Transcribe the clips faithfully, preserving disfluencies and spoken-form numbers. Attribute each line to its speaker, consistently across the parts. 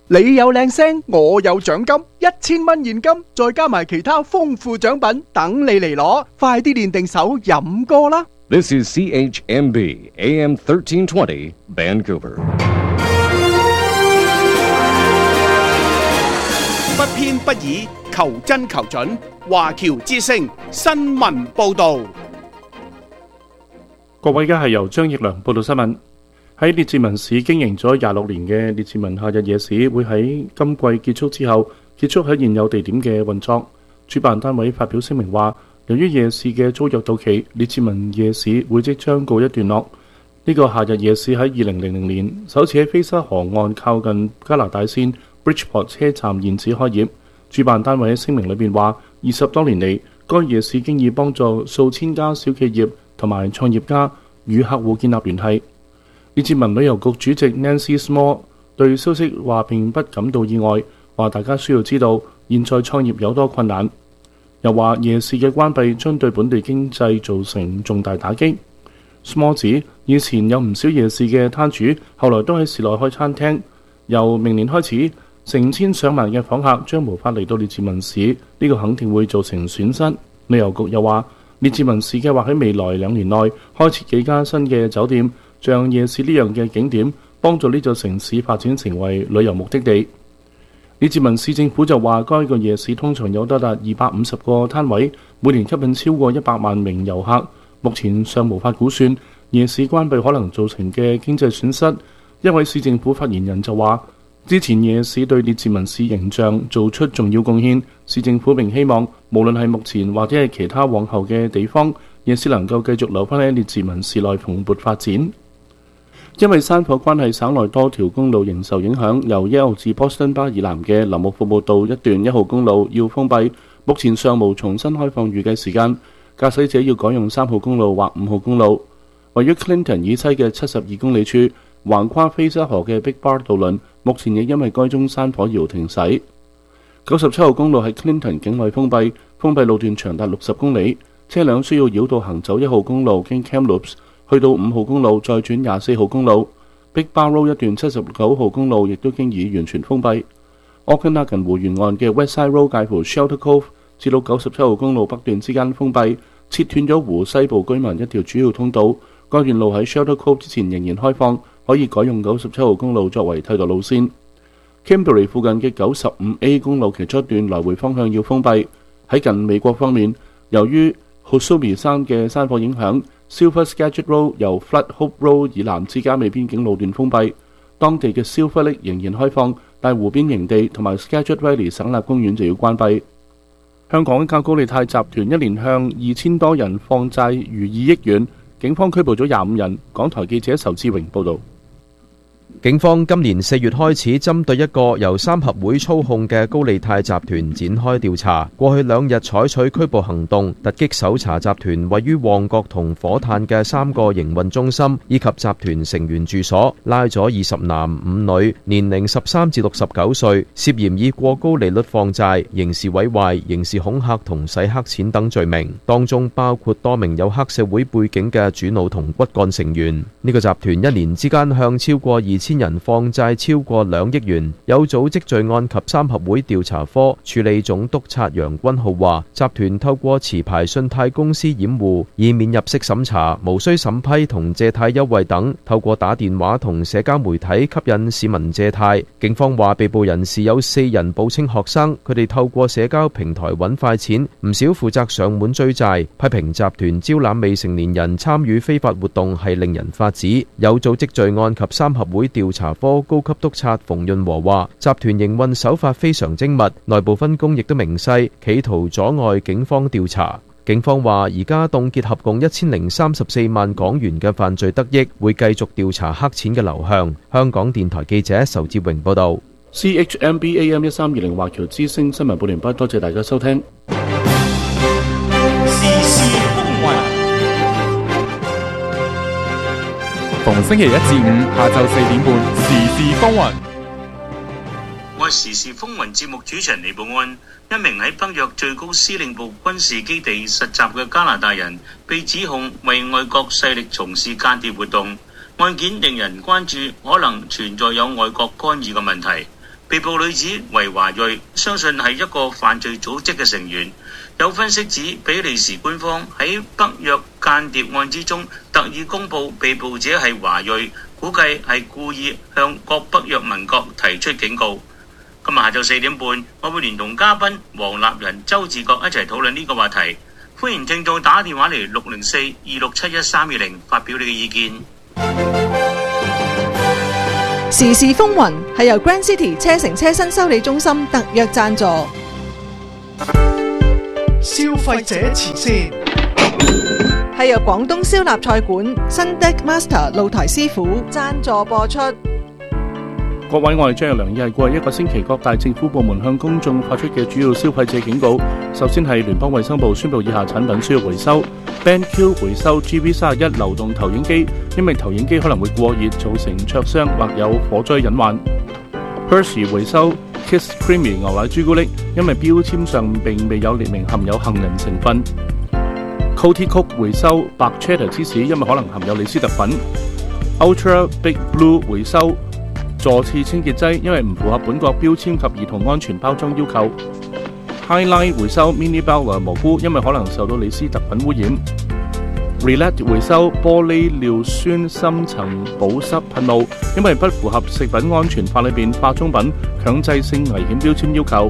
Speaker 1: 你有靚聲，我有獎金，一千蚊現金，再加埋其他豐富獎品，等你嚟攞，快啲練定手飲歌啦！
Speaker 2: This is C H M B A M thirteen twenty Vancouver。
Speaker 3: 不偏不倚，求真求準，華僑之聲新聞報導。
Speaker 4: 各位，而家係由張奕良報道新聞。喺列治文市經營咗廿六年嘅列治文夏日夜市會喺今季結束之後結束喺現有地點嘅運作。主辦單位發表聲明話，由於夜市嘅租約到期，列治文夜市會即將告一段落。呢、這個夏日夜市喺二零零零年首次喺菲沙河岸靠近加拿大線 Bridgeport 車站現址開業。主辦單位喺聲明裏邊話，二十多年嚟，該夜市經已幫助數千家小企業同埋創業家與客戶建立聯繫。列治文旅遊局主席 Nancy Small 對消息話並不感到意外，話大家需要知道現在創業有多困難。又話夜市嘅關閉將對本地經濟造成重大打擊。Small 指以前有唔少夜市嘅攤主，後來都喺市內開餐廳。由明年開始，成千上萬嘅訪客將無法嚟到列治文市，呢、這個肯定會造成損失。旅遊局又話，列治文市計劃喺未來兩年內開設幾家新嘅酒店，像夜市呢樣嘅景點，幫助呢座城市發展成為旅遊目的地。列治文市政府就話，該個夜市通常有多達二百五十個攤位，每年吸引超過一百萬名遊客。目前尚無法估算夜市關閉可能造成嘅經濟損失。一位市政府發言人就話，之前夜市對列治文市形象做出重要貢獻，市政府並希望無論係目前或者係其他往後嘅地方，夜市能夠繼續留返喺列治文市內蓬勃發展。因為山火關係，省內多條公路仍受影響，由 Yale 至 Boston Bar 以南嘅林木服務道一段一號公路要封閉，目前尚無重新開放預計時間，駕駛者要改用三號公路或五號公路。位於 Clinton 以西嘅七十二公里處，橫跨菲沙河嘅 Big Bar 渡輪，目前亦因為該宗山火而停駛。九十七號公路喺 Clinton 境內封閉，封閉路段長達六十公里，車輛需要繞道行走一號公路經 Kamloops去到五號公路，再轉廿四號公路。Big Bar Road 一段七十九號公路亦都經已完全封閉。Okanagan 湖沿岸嘅 Westside Road 介乎 Shelter Cove 至到九十七號公路北段之間封閉，切斷咗湖西部居民一條主要通道。該段路喺 Shelter Cove 之前仍然開放，可以改用九十七號公路作為替代路線。Kimberley 附近嘅九十五 A 公路其中一段來回方向要封閉。喺近美國方面，由於 Hosumi 山嘅山火影響，Silver Skagit Road 由 Flood Hope Road 以南之間嘅邊境路段封閉，當地嘅 Silver Lake 仍然開放，但湖邊營地同埋 Skagit Valley 省立公園就要關閉。香港較高利貸集團一年向二千多人放債逾二億元，警方拘捕咗廿五人。港台記者仇志榮報導。
Speaker 5: 警方今年四月開始針對一個由三合會操控嘅高利貸集團展開調查。過去兩日採取拘捕行動，突擊搜查集團位於旺角同火炭嘅三個營運中心，以及集團成員住所，拉咗二十男五女，年齡十三至六十九歲，涉嫌以過高利率放債、刑事毀壞、刑事恐嚇同洗黑錢等罪名，當中包括多名有黑社會背景嘅主腦同骨幹成員。呢、這個集團一年之間向超過二千人放債超過兩億元。有組織罪案及三合會調查科處理總督察楊君浩話，集團透過持牌信貸公司掩護，以免入息審查、無需審批同借貸優惠等，透過打電話同社交媒體吸引市民借貸。警方話，被捕人士有四人報稱學生，佢哋透過社交平台揾快錢，唔少負責上門追債。批評集團招攬未成年人參與非法活動係令人髮指。有組織罪案及三合會調查科高級督察馮潤和話，集團營運手法非常精密，內部分工亦都明細，企圖阻礙警方調查。警方話，而家凍結合共一千零三十四萬港元嘅犯罪得益，會繼續調查黑錢嘅流向。香港電台記者仇志榮報道。
Speaker 4: C H M B A M 一三二零華僑之聲新聞報完畢，多謝大家收聽。
Speaker 6: 時事風雲，逢星期一至五下晝四點半，時事風雲。
Speaker 7: 我係時事風雲節目主持人李寶安。一名喺北約最高司令部軍事基地實習嘅加拿大人，被指控為外國勢力從事間諜活動。案件令人關注，可能存在有外國干預嘅問題。 被捕女子為華裔，相信係一個犯罪組織嘅成員。有分析指，比利時官方喺北約間諜案之中特意公佈被捕者係華裔，估計係故意向各北約盟國提出警告。今日下晝四點半，我會連同嘉賓黃立仁、周志國一齊討論呢個話題。歡迎聽眾打電話嚟六零四二六七一三二零發表你嘅意見。
Speaker 8: 時事風雲係由 Grand City 車城車身修理中心特約贊助。
Speaker 1: 消費者前線
Speaker 8: 係由廣東燒臘菜館新 Deck Master 露台師傅贊助播出。
Speaker 4: 各位，我係張日良，又係過去一個星期各大政府部門向公眾發出嘅主要消費者警告。首先係聯邦衛生部宣布以下產品需要回收 ：BenQ 回收 G V 三十一流動投影機，因為投影機可能會過熱造成灼傷或有火災隱患。Hershey 回收 Kiss Creamy 牛奶朱古力，因為標籤上並未有列明含有杏仁成分。Coty Cook 回收白 cheddar 芝士，因為可能含有李斯特粉。Ultra Big Blue 回收座廁清潔劑，因為唔符合本國標籤及兒童安全包裝要求。Highline 回收 Mini Bella 蘑菇，因為可能受到李斯特粉污染。Relate 回收玻璃尿酸深層保濕噴霧，因為不符合食品安全法裏邊化妝品強制性危險標籤要求。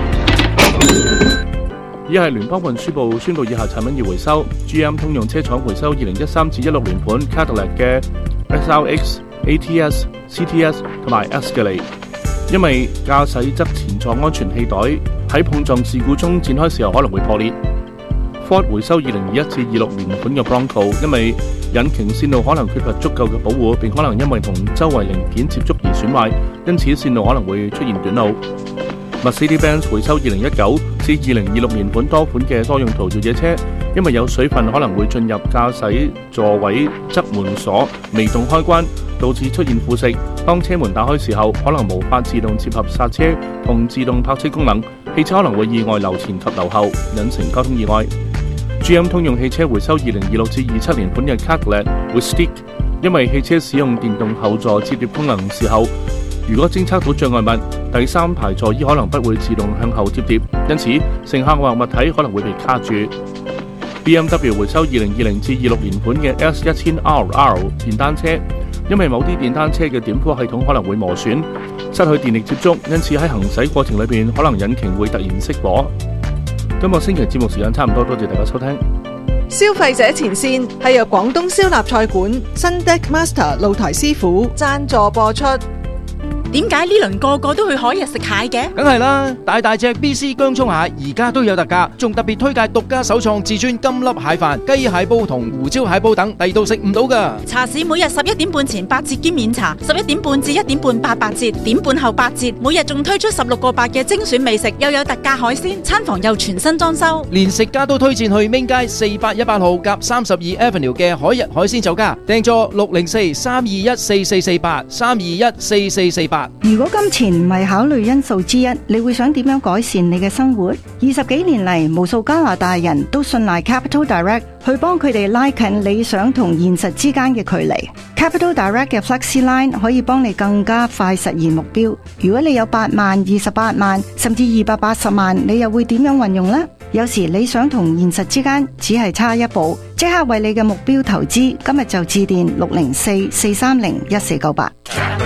Speaker 4: 以下係聯邦運輸部宣布以下產品要回收 ：G M 通用車廠回收二零一三至一六年款 Cadillac 嘅 S R X、A T S、C T S 同埋 Escalade， 因為駕駛側前座安全氣袋喺碰撞事故中展開時候可能會破裂。Ford 回收二零二一至二六年款嘅 Bronco， 因為引擎線路可能缺乏足夠嘅保護，並可能因為同周圍零件接觸而損壞，因此線路可能會出現短路。Mercedes-Benz 回收二零一九至二零二六年款多款嘅多用途越野車，因為有水分可能會進入駕駛座位側門鎖微動開關，導致出現腐蝕。當車門打開時候，可能無法自動接合剎車同自動泊車功能，汽車可能會意外流前及流後，引成交通意外。G M 通用汽車回收二零二六至二七年款嘅 Cadillac Wistick， 因為汽車使用電動後座摺疊功能時候，如果偵測到障礙物，第三排座椅可能不會自動向後摺疊，因此乘客或物體可能會被卡住。B M W 回收二零二零至二六年款嘅 S 一千 R R 電單車，因為某啲電單車嘅點火系統可能會磨損，失去電力接觸，因此喺行駛過程裏邊可能引擎會突然熄火。今個星期節目時間差唔多，多謝大家收聽。
Speaker 8: 消費者前線係由廣東燒臘菜館新 Deck Master 露台師傅贊助播出。
Speaker 9: 點解呢輪個個都去海日食蟹嘅？
Speaker 10: 梗係啦，大大隻 B C 姜葱蟹而家都有特價，仲特別推介獨家首創至尊金粒蟹飯、雞蟹煲同胡椒蟹煲等，第度食唔到噶。
Speaker 9: 茶市每日十一點半前八折兼免茶，十一點半至一點半八八折，點半後八折。每日仲推出十六個八嘅精選美食，又有特價海鮮，餐房又全新裝修。
Speaker 10: 連食家都推薦去明街四八一八號夾三十二 Avenue 嘅海日海鮮酒家，訂座六零四三二一四四四八三二一四四四八。
Speaker 11: 如果金錢唔係考慮因素之一，你會想點樣改善你嘅生活？二十幾年嚟，無數加拿大人都信賴 Capital Direct 去幫佢哋拉近理想同現實之間嘅距離。Capital Direct 嘅 Flexi Line 可以幫你更加快實現目標。如果你有八萬、二十八萬，甚至二百八十萬，你又會點樣運用呢？有時理想同現實之間只係差一步，即刻為你嘅目標投資。今日就致電六零四四三零一四九八。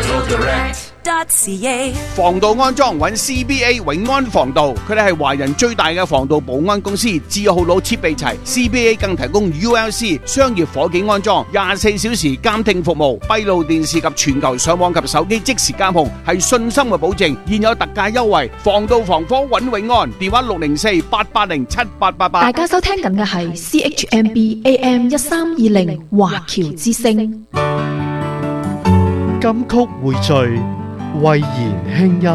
Speaker 3: 防盜安裝揾 C B A 永安防盜，佢哋係華人最大嘅防盜保安公司，字號佬設備齊 ，C B A 更提供 U L C 商業伙計安裝，廿四小時監聽服務，閉路電視及全球上網及手機即時監控，係信心嘅保證。現有特價優惠，防盜防火揾永安，電話六零四八八零七八八八。
Speaker 12: 大家收聽緊嘅係 C H M B A M 一三二零華僑之聲。
Speaker 13: 金曲匯聚，慧言輕音。